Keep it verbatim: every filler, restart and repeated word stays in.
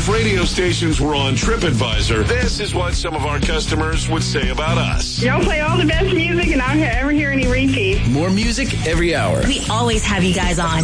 If radio stations were on TripAdvisor, this is what some of our customers would say about us. Y'all play all the best music and I don't ever hear any repeats. More music every hour. We always have you guys on.